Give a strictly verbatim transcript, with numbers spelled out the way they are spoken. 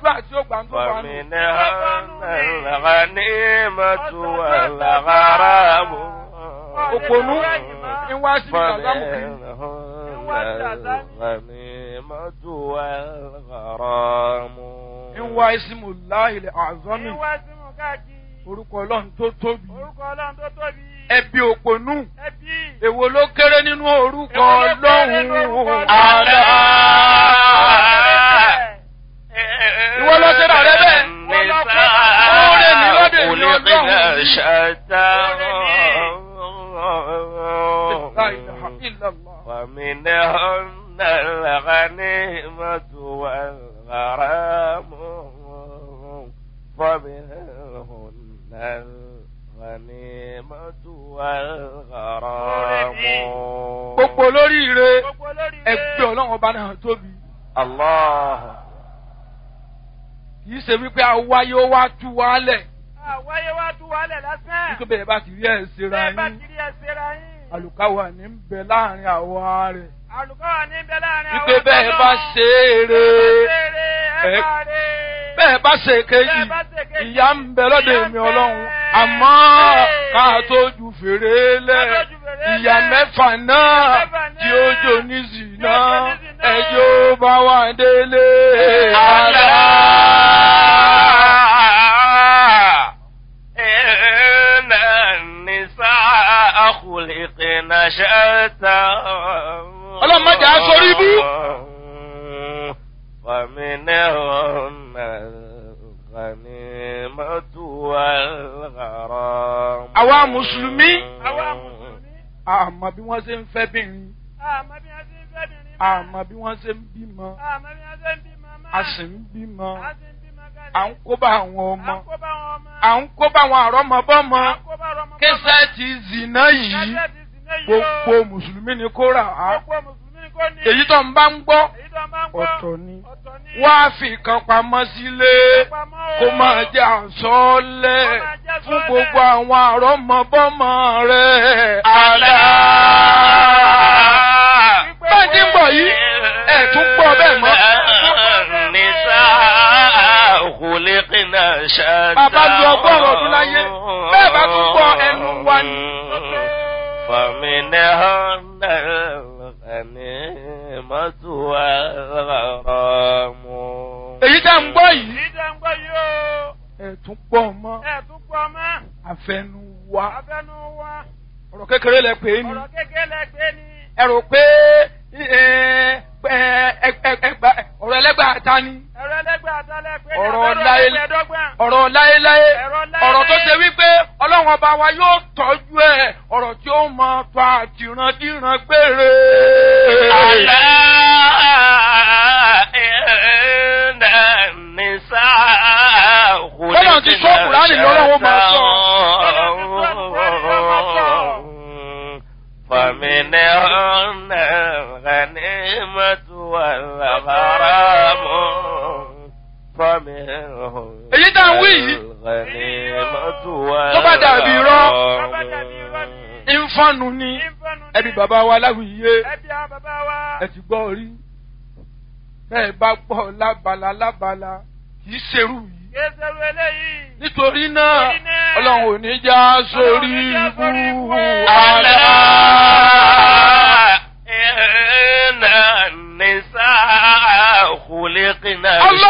ṣàdúrà tí ó gbà ń tó wà nù. فمنهن الغنيمة والغرام òpònú ìwá sí ìdàgbàmù kiri. الغنيمة والغرام ìwá ìsìmù láìlẹ̀ àzọ́mì orúkọ ọlọ́run tó tóbi. ẹbí òpònú èwo ló kéré nínú orúkọ ọlọ́run. àlá ìwọ lọ sí ra rẹ bẹ́ẹ̀. oore ní lọ́dọ̀ èmi ọlọ́run. ومنهن الغنيمة والغرام ومنهن الغنيمة والغرام. gbogbo olóríire ẹgbẹ́ ọlọ́run ọba náà tóbi. Allah. kìí ṣe wípé àwáyé ó wá tú wálẹ̀. àwáyé wá tú wálẹ̀ lásán. nítorí bẹ́ẹ̀ bá ti rí ẹ̀ ṣera yín. bẹ́ẹ̀ bá ti rí ẹ̀ ṣera yín. àlùkáwà ní ń bẹ láàrin àwa rẹ̀. àlùkáwà ní ń bẹ láàrin àwa rẹ̀. wípé bẹ́ẹ̀ bá ṣe é re. bẹ́ẹ̀ bá ṣe kejì ìyá ń bẹ lọ́dọ̀ èmi ọlọ́run. àmọ́ ká tó ju fèrè lẹ̀ ìyá mẹ́fà náà tí ó jò ní zìnà ẹjọ́ bá wà délé. àlá inna an-nisaa khuliqna shatta. ọlọ́run má jà á sórí ibú. فمنهن الغنيمة والغرام. àwa mùsùlùmí àwa mùsùlùmí àmọ́ bí wọ́n ṣe ń fẹ́ bìnrin. àmọ́ bí wọ́n ṣe ń fẹ́ bìnrin. àmọ́ bí wọ́n ṣe ń bímọ. àmọ́ bí wọ́n ṣe ń bímọ. a sì ń bímọ. a sì ń bímọ kalẹ̀. à ń kó bá àwọn ọmọ. à ń kó bá àwọn ọmọ. à ń kó bá àwọn àrọ́mọbọ́mọ. à ń kó bá àrọ́mọbọ́mọ. késẹ́ẹ̀tì zìnà yìí késẹ́ẹ̀tì zìnà yìí gbogbo mùsùlùmí ni kó rà á. gbogbo mùsùlùmí ni kó ní. èyí tó ń bá ń gbọ́ èyí tó ń bá ń gbọ́ ọ̀tọ̀ ni. ọ̀tọ̀ ni. wá fi kan pamọ́ sílé kó máa jẹ́ àsọ́ọ́lẹ̀ fún gbogbo àwọn àrọ́mọbọ́mọ rẹ̀. àlá bá ti ń bọ̀ yìí ẹ̀ tún gbọ́ bẹ́ẹ̀ mọ́. النساء خلقنا شتى. bàbá lu ọgọ́rùn-ún ọdún láyé bẹ́ẹ̀ bá tún gbọ́ ẹnu wa ni. فمنهن الغنيمة والغرام. èyí tá ń gbọ́ yìí èyí tó ń gbọ́ yìí o. ẹ̀ tún gbọ́ mọ́. ẹ̀ tún gbọ́ mọ́. àfẹnu wa abẹ́nu wa. ọ̀rọ̀ kékeré lẹ pè é ni. ọ̀rọ̀ kékeré lẹ pè é ni. ẹ rò pé ọ̀rọ̀ ẹlẹ́gbàá ta ni. ẹ̀rọ ẹlẹ́gbẹ́ àtàlẹ́ pé ní ọ̀rọ̀ abẹ́rẹ́ láyé ẹgbẹ̀ẹ́dọ́gbọ̀n. ọ̀rọ̀ láyéláyé Ọ̀rọ̀ láyéláyé. ọ̀rọ̀ tó ṣe wípé ọlọ́run ọba wa yóò tọ́jú ẹ̀ ọ̀rọ̀ tí ó mọ tó àtìrandíran gbére. ألا إن النساء Bọ́lá ti sọ Kùránì lọ́wọ́ máa sọ. فمنهن الغنيمة والغرام. فمنهن èyí tá à ń wí yìí الغنيمة tó bá dàbí irọ́ Tó bá dàbí irọ́ ni. ìfọ̀nù ni Ìfọ̀nù ni. ẹbí bàbá wa láwùyé Ẹbí àwọn bàbá wa. ẹ ti gbọ́ rí bẹ́ẹ̀ bá gbọ́ lábala lábala kì í ṣerú yìí. Kéṣerú eléyìí. nítorí náà Nítorí náà, ọlọ́run ò ní já sórí Ọlọ́run ò ní já sórí ibú. ibú. ألا إن النساء خلقنا